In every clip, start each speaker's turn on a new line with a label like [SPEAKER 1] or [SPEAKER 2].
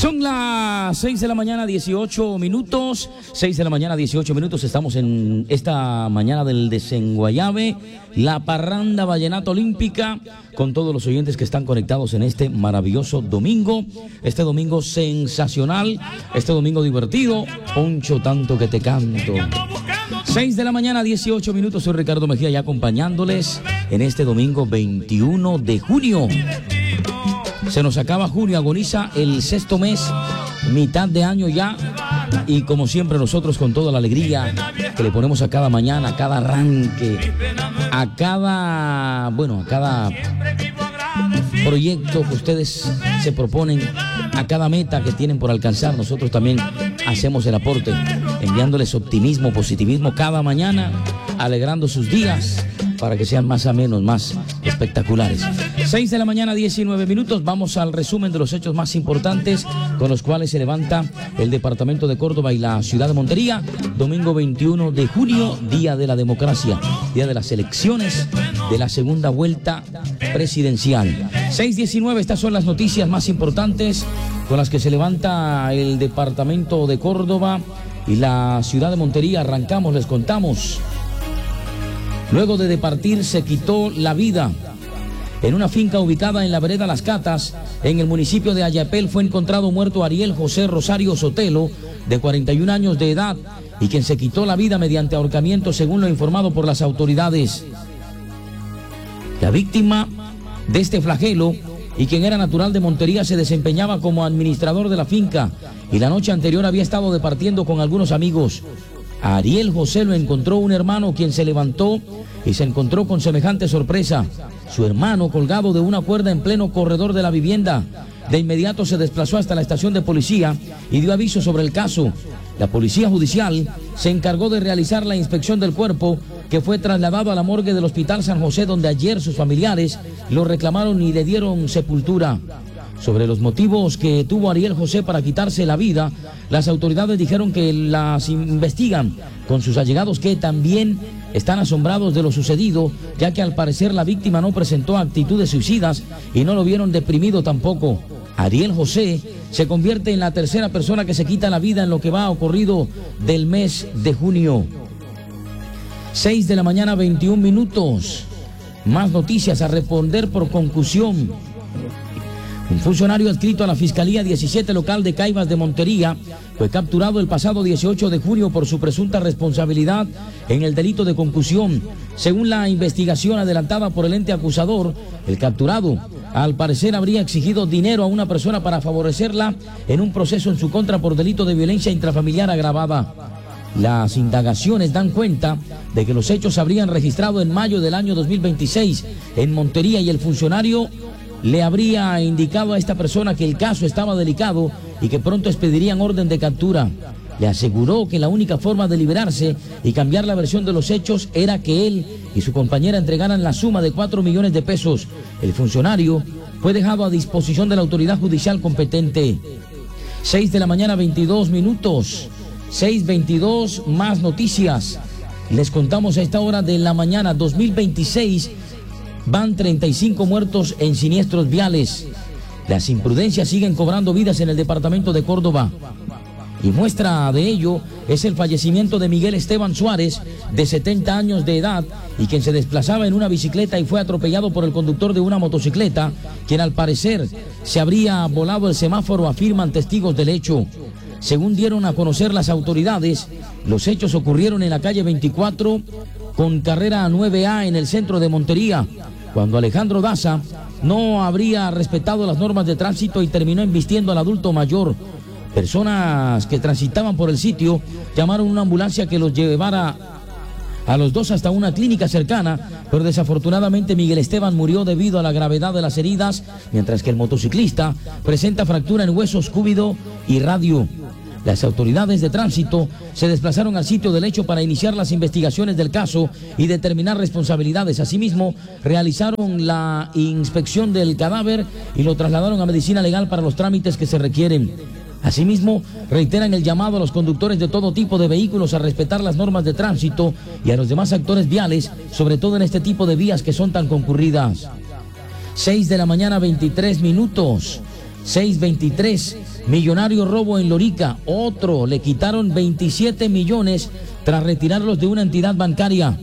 [SPEAKER 1] Son las 6 de la mañana, 18 minutos. 6 de la mañana, 18 minutos. Estamos en esta mañana del Desenguayabe, la parranda vallenata olímpica, con todos los oyentes que están conectados en este maravilloso domingo. Este domingo sensacional, este domingo divertido. Poncho, tanto que te canto. 6 de la mañana, 18 minutos. Soy Ricardo Mejía, ya acompañándoles en este domingo 21 de junio. Se nos acaba junio, agoniza el sexto mes, mitad de año ya, y como siempre nosotros con toda la alegría que le ponemos a cada mañana, a cada arranque, a cada proyecto que ustedes se proponen, a cada meta que tienen por alcanzar, nosotros también hacemos el aporte, enviándoles optimismo, positivismo cada mañana, alegrando sus días para que sean más amenos, más espectaculares. 6 de la mañana, 19 minutos. Vamos al resumen de los hechos más importantes con los cuales se levanta el departamento de Córdoba y la ciudad de Montería. Domingo 21 de junio, día de la democracia, día de las elecciones de la segunda vuelta presidencial. 6:19, estas son las noticias más importantes con las que se levanta el departamento de Córdoba y la ciudad de Montería. Arrancamos, les contamos. Luego de departir, se quitó la vida. En una finca ubicada en la vereda Las Catas, en el municipio de Ayapel, fue encontrado muerto Ariel José Rosario Sotelo, de 41 años de edad, y quien se quitó la vida mediante ahorcamiento, según lo informado por las autoridades. La víctima de este flagelo, y quien era natural de Montería, se desempeñaba como administrador de la finca, y la noche anterior había estado departiendo con algunos amigos. A Ariel José lo encontró un hermano, quien se levantó y se encontró con semejante sorpresa. Su hermano colgado de una cuerda en pleno corredor de la vivienda. De inmediato se desplazó hasta la estación de policía y dio aviso sobre el caso. La policía judicial se encargó de realizar la inspección del cuerpo, que fue trasladado a la morgue del Hospital San José, donde ayer sus familiares lo reclamaron y le dieron sepultura. Sobre los motivos que tuvo Ariel José para quitarse la vida, las autoridades dijeron que las investigan con sus allegados, que también están asombrados de lo sucedido, ya que al parecer la víctima no presentó actitudes suicidas y no lo vieron deprimido tampoco. Ariel José se convierte en la tercera persona que se quita la vida en lo que va ocurrido del mes de junio. 6 de la mañana, 21 minutos. Más noticias a responder por concusión. Un funcionario adscrito a la Fiscalía 17 local de Caivas de Montería fue capturado el pasado 18 de junio por su presunta responsabilidad en el delito de concusión. Según la investigación adelantada por el ente acusador, el capturado al parecer habría exigido dinero a una persona para favorecerla en un proceso en su contra por delito de violencia intrafamiliar agravada. Las indagaciones dan cuenta de que los hechos se habrían registrado en mayo del año 2026 en Montería, y el funcionario le habría indicado a esta persona que el caso estaba delicado y que pronto expedirían orden de captura. Le aseguró que la única forma de liberarse y cambiar la versión de los hechos era que él y su compañera entregaran la suma de 4 millones de pesos. El funcionario fue dejado a disposición de la autoridad judicial competente. 6 de la mañana, 22 minutos. 6:22, más noticias. Les contamos a esta hora de la mañana. 2026 van 35 muertos en siniestros viales. Las imprudencias siguen cobrando vidas en el departamento de Córdoba. Y muestra de ello es el fallecimiento de Miguel Esteban Suárez, de 70 años de edad, y quien se desplazaba en una bicicleta y fue atropellado por el conductor de una motocicleta, quien al parecer se habría volado el semáforo, afirman testigos del hecho. Según dieron a conocer las autoridades, los hechos ocurrieron en la calle 24 con carrera 9A en el centro de Montería, cuando Alejandro Daza no habría respetado las normas de tránsito y terminó embistiendo al adulto mayor. Personas que transitaban por el sitio llamaron a una ambulancia que los llevara a los dos hasta una clínica cercana, pero desafortunadamente Miguel Esteban murió debido a la gravedad de las heridas, mientras que el motociclista presenta fractura en huesos cúbito y radio. Las autoridades de tránsito se desplazaron al sitio del hecho para iniciar las investigaciones del caso y determinar responsabilidades. Asimismo, realizaron la inspección del cadáver y lo trasladaron a medicina legal para los trámites que se requieren. Asimismo, reiteran el llamado a los conductores de todo tipo de vehículos a respetar las normas de tránsito y a los demás actores viales, sobre todo en este tipo de vías que son tan concurridas. 6 de la mañana, 23 minutos. 6:23, millonario robo en Lorica. Otro, le quitaron 27 millones tras retirarlos de una entidad bancaria.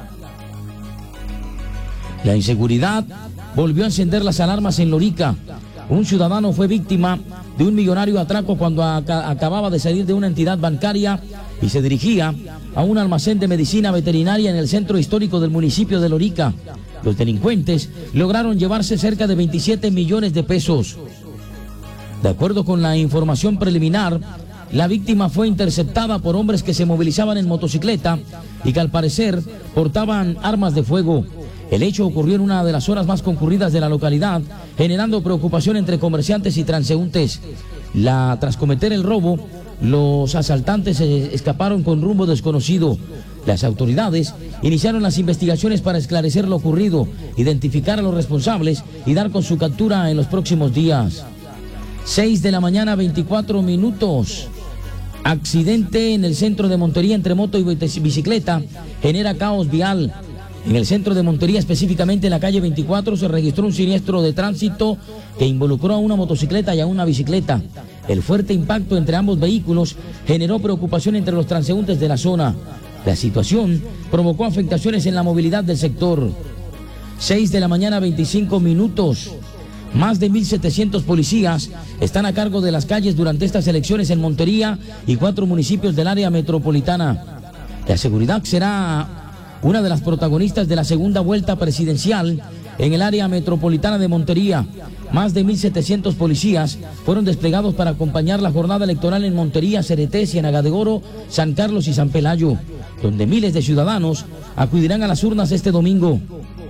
[SPEAKER 1] La inseguridad volvió a encender las alarmas en Lorica. Un ciudadano fue víctima de un millonario atraco cuando acababa de salir de una entidad bancaria y se dirigía a un almacén de medicina veterinaria en el centro histórico del municipio de Lorica. Los delincuentes lograron llevarse cerca de 27 millones de pesos. De acuerdo con la información preliminar, la víctima fue interceptada por hombres que se movilizaban en motocicleta y que al parecer portaban armas de fuego. El hecho ocurrió en una de las horas más concurridas de la localidad, generando preocupación entre comerciantes y transeúntes. Tras cometer el robo, los asaltantes se escaparon con rumbo desconocido. Las autoridades iniciaron las investigaciones para esclarecer lo ocurrido, identificar a los responsables y dar con su captura en los próximos días. 6 de la mañana, 24 minutos. Accidente en el centro de Montería entre moto y bicicleta genera caos vial. En el centro de Montería, específicamente en la calle 24, se registró un siniestro de tránsito que involucró a una motocicleta y a una bicicleta. El fuerte impacto entre ambos vehículos generó preocupación entre los transeúntes de la zona. La situación provocó afectaciones en la movilidad del sector. 6 de la mañana, 25 minutos. Más de 1.700 policías están a cargo de las calles durante estas elecciones en Montería y 4 municipios del área metropolitana. La seguridad será una de las protagonistas de la segunda vuelta presidencial en el área metropolitana de Montería. Más de 1.700 policías fueron desplegados para acompañar la jornada electoral en Montería, Cereté, Ciénaga de Oro, San Carlos y San Pelayo, donde miles de ciudadanos acudirán a las urnas este domingo.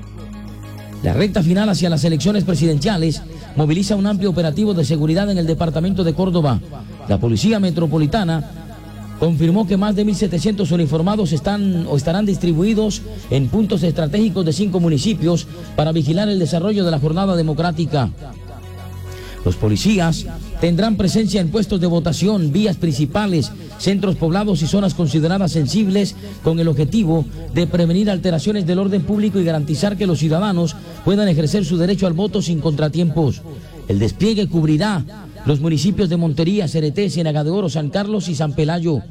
[SPEAKER 1] La recta final hacia las elecciones presidenciales moviliza un amplio operativo de seguridad en el departamento de Córdoba. La Policía Metropolitana confirmó que más de 1.700 uniformados estarán distribuidos en puntos estratégicos de 5 municipios para vigilar el desarrollo de la jornada democrática. Los policías tendrán presencia en puestos de votación, vías principales, centros poblados y zonas consideradas sensibles con el objetivo de prevenir alteraciones del orden público y garantizar que los ciudadanos puedan ejercer su derecho al voto sin contratiempos. El despliegue cubrirá los municipios de Montería, Cereté, Ciénaga de Oro, San Carlos y San Pelayo.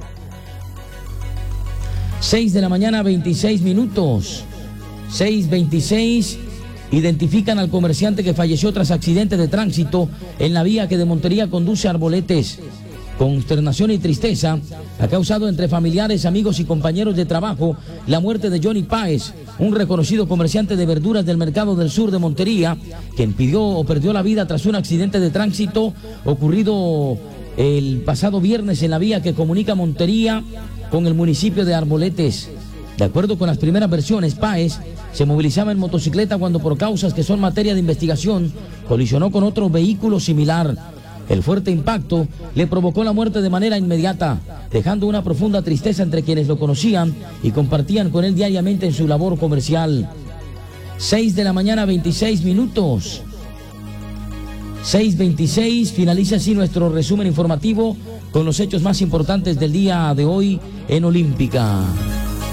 [SPEAKER 1] 6 de la mañana, 26 minutos. 6:26. Identifican al comerciante que falleció tras accidente de tránsito en la vía que de Montería conduce a Arboletes. Consternación y tristeza ha causado entre familiares, amigos y compañeros de trabajo la muerte de Johnny Páez, un reconocido comerciante de verduras del mercado del sur de Montería, quien perdió la vida tras un accidente de tránsito ocurrido el pasado viernes en la vía que comunica Montería con el municipio de Arboletes. De acuerdo con las primeras versiones, Páez se movilizaba en motocicleta cuando, por causas que son materia de investigación, colisionó con otro vehículo similar. El fuerte impacto le provocó la muerte de manera inmediata, dejando una profunda tristeza entre quienes lo conocían y compartían con él diariamente en su labor comercial. 6 de la mañana, 26 minutos. 6:26, finaliza así nuestro resumen informativo con los hechos más importantes del día de hoy en Olímpica.